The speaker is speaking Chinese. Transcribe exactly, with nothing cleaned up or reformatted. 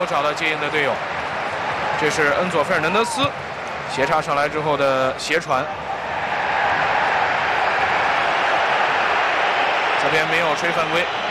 找到接应的队友，这是恩佐·费尔南德斯斜插上来之后的斜传，这边没有吹犯规。